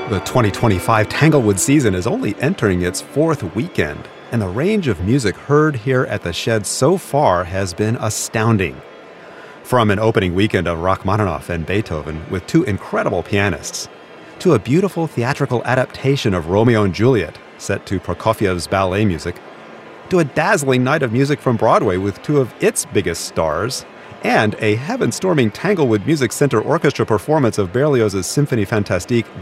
The 2025 Tanglewood season is only entering its fourth weekend, and the range of music heard here at the Shed so far has been astounding. From an opening weekend of Rachmaninoff and Beethoven with two incredible pianists, to a beautiful theatrical adaptation of Romeo and Juliet set to Prokofiev's ballet music, to a dazzling night of music from Broadway with two of its biggest stars, and a heaven-storming Tanglewood Music Center Orchestra performance of Berlioz's Symphonie Fantastique